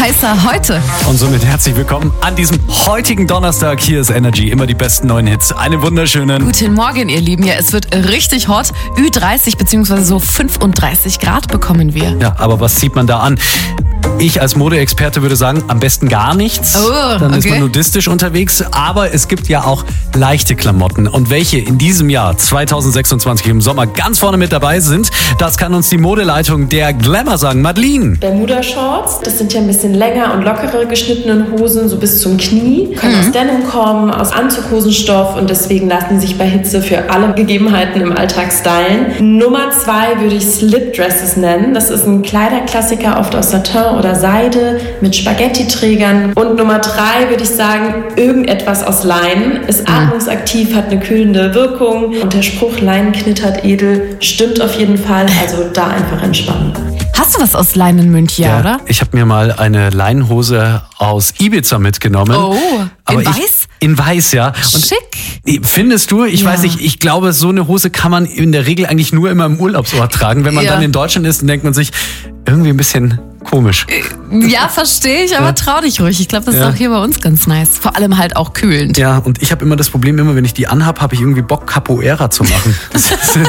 heißer heute. Und somit herzlich willkommen an diesem heutigen Donnerstag. Hier ist Energy, immer die besten neuen Hits. Einen wunderschönen Guten Morgen, ihr Lieben. Ja, es wird richtig hot. Ü30 bzw. so 35 Grad bekommen wir. Ja, aber was zieht man da an? Ich als Modeexperte würde sagen, am besten gar nichts. Dann ist man nudistisch unterwegs. Aber es gibt ja auch leichte Klamotten. Und welche in diesem Jahr 2026 im Sommer ganz vorne mit dabei sind, das kann uns die Modeleitung der Glamour sagen. Madeline. Bermuda-Shorts, das sind ja ein bisschen länger und lockere geschnittene Hosen, so bis zum Knie. Können aus Denim kommen, aus Anzughosenstoff und deswegen lassen sich bei Hitze für alle Gegebenheiten im Alltag stylen. Nummer 2 würde ich Slip-Dresses nennen. Das ist ein Kleiderklassiker, oft aus Satin oder Seide mit Spaghetti-Trägern. Und Nummer 3 würde ich sagen, irgendetwas aus Leinen. Ist atmungsaktiv, hat eine kühlende Wirkung. Und der Spruch, Leinen knittert edel, stimmt auf jeden Fall. Also da einfach entspannen. Hast du was aus Leinenmünch, oder? Ich habe mir mal eine Leinenhose aus Ibiza mitgenommen. Oh, in weiß? In weiß, ja. Und schick. Findest du? Ich weiß nicht, ich glaube, so eine Hose kann man in der Regel eigentlich nur immer im Urlaubsort tragen. Wenn man dann in Deutschland ist, dann denkt man sich, irgendwie ein bisschen komisch. Ja, verstehe ich, aber trau dich ruhig. Ich glaube, das ist auch hier bei uns ganz nice. Vor allem halt auch kühlend. Ja, und ich habe immer das Problem, wenn ich die anhab, habe ich irgendwie Bock, Capoeira zu machen.